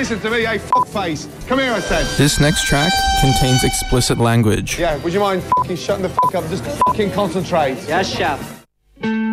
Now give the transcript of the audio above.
listen to me, hey, fuckface. Come here, I said. This next track contains explicit language. Yeah, would you mind fucking shutting the fuck up? Just fucking concentrate. Yes, chef.